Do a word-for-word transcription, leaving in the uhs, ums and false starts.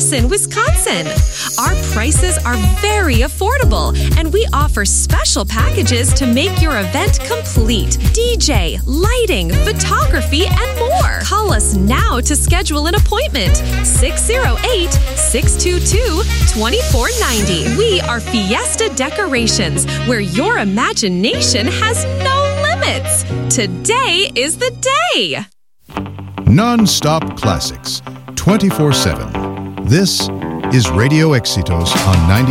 Madison, Wisconsin. Our prices are very affordable, and we offer special packages to make your event complete. D J, lighting, photography, and more. Call us now to schedule an appointment. six oh eight, six two two, two four nine oh. We are Fiesta Decorations, where your imagination has no limits. Today is the day. Non-stop classics, twenty-four seven. This is Radio Éxitos on ninety.